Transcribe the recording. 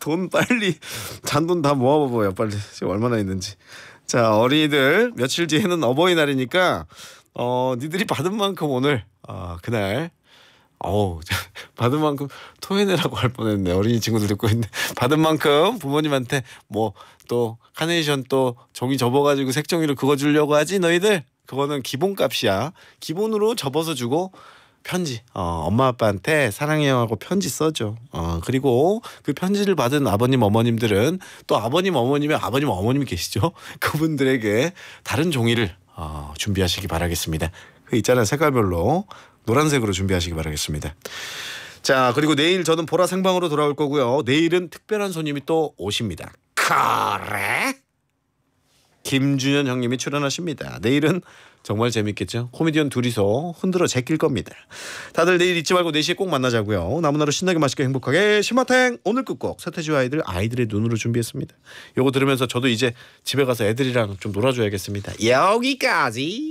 돈 빨리 잔돈 다 모아봐봐요. 빨리 지금 얼마나 있는지. 자, 어린이들 며칠 뒤에는 어버이날이니까 니들이 받은 만큼 오늘 그날 받은 만큼 토해내라고 할 뻔했네. 어린이 친구들 듣고 있는데 받은 만큼 부모님한테 뭐 또 카네이션 또 종이 접어가지고 색종이로 그거 주려고 하지 너희들? 그거는 기본값이야. 기본으로 접어서 주고 편지 엄마 아빠한테 사랑해요 하고 편지 써줘. 그리고 그 편지를 받은 아버님 어머님들은 또 아버님 어머님이 계시죠. 그분들에게 다른 종이를 준비하시기 바라겠습니다. 그 있잖아요, 색깔별로 노란색으로 준비하시기 바라겠습니다. 자, 그리고 내일 저는 보라 생방으로 돌아올 거고요. 내일은 특별한 손님이 또 오십니다. 그래? 김준현 형님이 출연하십니다. 내일은 정말 재밌겠죠. 코미디언 둘이서 흔들어 제낄 겁니다. 다들 내일 잊지 말고 4시에 꼭 만나자고요. 남은 하루 신나게 맛있게 행복하게 신마탱. 오늘 끝곡 서태지와 아이들의 눈으로 준비했습니다. 요거 들으면서 저도 이제 집에 가서 애들이랑 좀 놀아줘야겠습니다. 여기까지.